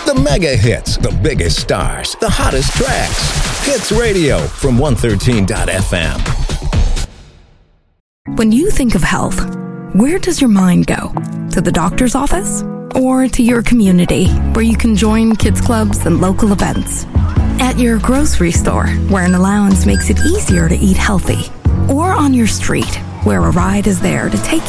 The mega hits, the biggest stars, the hottest tracks. Hits Radio from 113.fm. When you think of health, where does your mind go? To the doctor's office? Or to your community, where you can join kids clubs and local events? At your grocery store, where an allowance makes it easier to eat healthy? Or on your street, where a ride is there to take